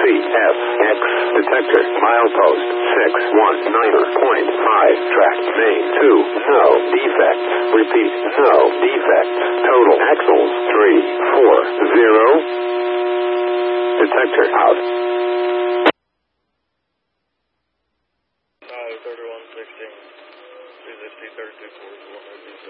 CFX detector, milepost 619.5, track main 2, no defects, repeat, no defects, total axles 340, detector out.